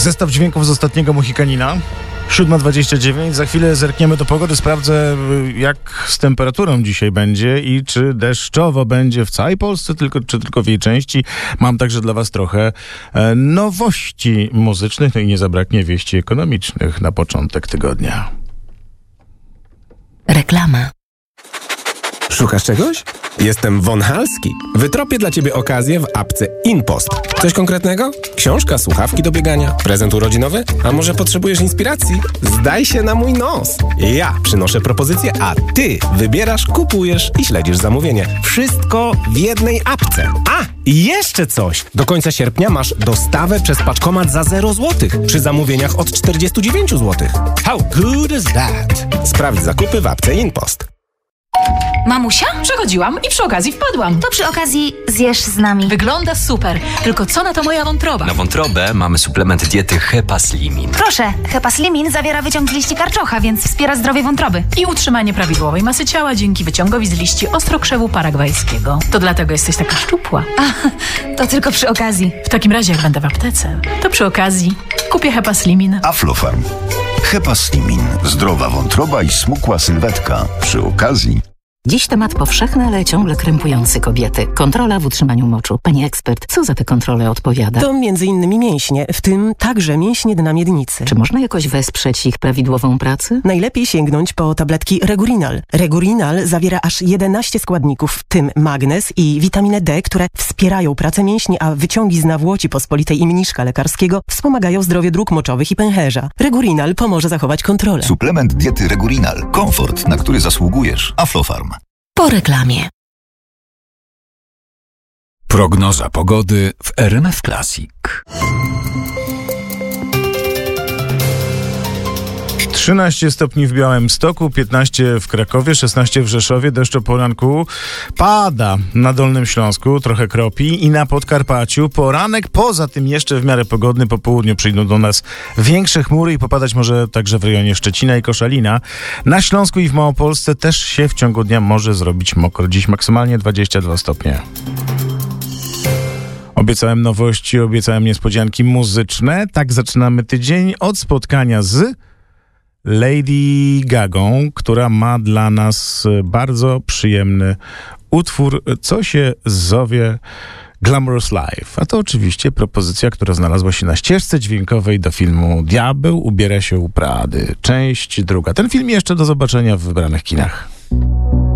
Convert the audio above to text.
Zestaw dźwięków z ostatniego Mohikanina. 7:29. Za chwilę zerkniemy do pogody. Sprawdzę, jak z temperaturą dzisiaj będzie i czy deszczowo będzie w całej Polsce, czy tylko w jej części. Mam także dla was trochę nowości muzycznych, no i nie zabraknie wieści ekonomicznych na początek tygodnia. Reklama. Szukasz czegoś? Jestem Von Halski. Wytropię dla ciebie okazję w apce InPost. Coś konkretnego? Książka, słuchawki do biegania, prezent urodzinowy? A może potrzebujesz inspiracji? Zdaj się na mój nos. Ja przynoszę propozycję, a ty wybierasz, kupujesz i śledzisz zamówienie. Wszystko w jednej apce. A, i jeszcze coś. Do końca sierpnia masz dostawę przez paczkomat za 0 zł przy zamówieniach od 49 zł. How good is that? Sprawdź zakupy w apce InPost. Mamusia? Przechodziłam i przy okazji wpadłam. To przy okazji zjesz z nami. Wygląda super, tylko co na to moja wątroba? Na wątrobę mamy suplement diety Hepaslimin. Proszę, Hepaslimin zawiera wyciąg z liści karczocha, więc wspiera zdrowie wątroby. I utrzymanie prawidłowej masy ciała dzięki wyciągowi z liści ostrokrzewu paragwajskiego. To dlatego jesteś taka szczupła. To tylko przy okazji. W takim razie, jak będę w aptece, to przy okazji kupię Hepaslimin. Aflofarm. Hepaslimin. Zdrowa wątroba i smukła sylwetka. Przy okazji. Dziś temat powszechny, ale ciągle krępujący kobiety. Kontrola w utrzymaniu moczu. Pani ekspert, co za te kontrole odpowiada? To m.in. mięśnie, w tym także mięśnie dna miednicy. Czy można jakoś wesprzeć ich prawidłową pracę? Najlepiej sięgnąć po tabletki Regurinal. Regurinal zawiera aż 11 składników, w tym magnez i witaminę D, które wspierają pracę mięśni, a wyciągi z nawłoci pospolitej i mniszka lekarskiego wspomagają zdrowie dróg moczowych i pęcherza. Regurinal pomoże zachować kontrolę. Suplement diety Regurinal. Komfort, na który zasługujesz. Aflofarm. Po reklamie. Prognoza pogody w RMF Classic. 13 stopni w Białymstoku, 15 w Krakowie, 16 w Rzeszowie, deszcz o poranku. Pada na Dolnym Śląsku, trochę kropi i na Podkarpaciu. Poranek, poza tym jeszcze w miarę pogodny, po południu przyjdą do nas większe chmury i popadać może także w rejonie Szczecina i Koszalina. Na Śląsku i w Małopolsce też się w ciągu dnia może zrobić mokro. Dziś maksymalnie 22 stopnie. Obiecałem nowości, obiecałem niespodzianki muzyczne. Tak zaczynamy tydzień od spotkania z Lady Gagą, która ma dla nas bardzo przyjemny utwór, co się zowie Glamorous Life. A to oczywiście propozycja, która znalazła się na ścieżce dźwiękowej do filmu Diabeł ubiera się u Prady. Część druga. Ten film jeszcze do zobaczenia w wybranych kinach.